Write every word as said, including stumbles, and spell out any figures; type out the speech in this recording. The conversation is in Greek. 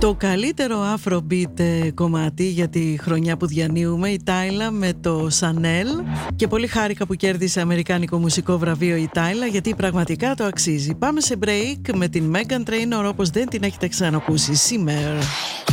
Το καλύτερο Afrobeat κομμάτι για τη χρονιά που διανύουμε, η Τάιλα με το Chanel, και πολύ χάρηκα που κέρδισε αμερικάνικο μουσικό βραβείο η Τάιλα, γιατί πραγματικά το αξίζει. Πάμε σε break με την Meghan Trainor όπως δεν την έχετε ξανακούσει σήμερα.